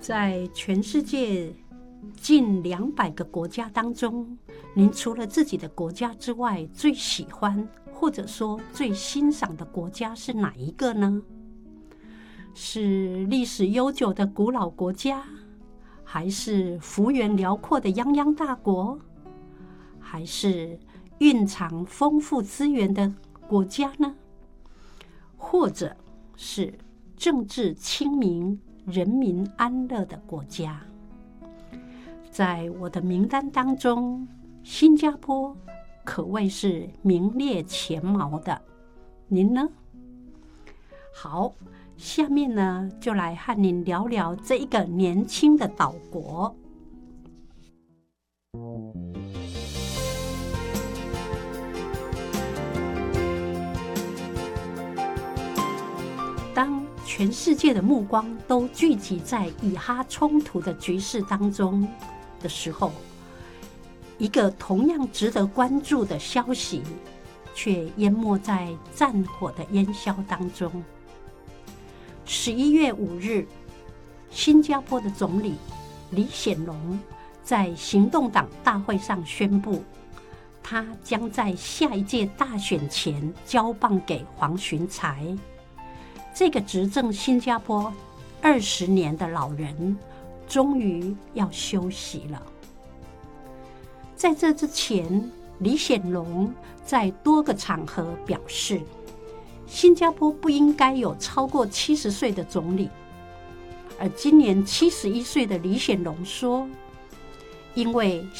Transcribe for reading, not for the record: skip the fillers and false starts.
在全世界近200个国家当中，您除了自己的国家之外，最喜欢或者说最欣赏的国家是哪一个呢？是历史悠久的古老国家，还是幅员辽阔的泱泱大国，还是蕴藏丰富资源的国家呢？或者是政治清明、人民安乐的国家？在我的名单当中，新加坡可谓是名列前茅的。您呢？好，下面呢就来和您聊聊这一个年轻的岛国。当全世界的目光都聚集在以哈冲突的局势当中的时候，一个同样值得关注的消息却淹没在战火的烟硝当中。11月5日，新加坡的总理李显龙在行动党大会上宣布，他将在下一届大选前交棒给黄循财。这个执政新加坡20年的老人终于要休息了。在这之前，李显龙在多个场合表示，新加坡不应该有超过70岁的总理。而今年71岁的李显龙说，因为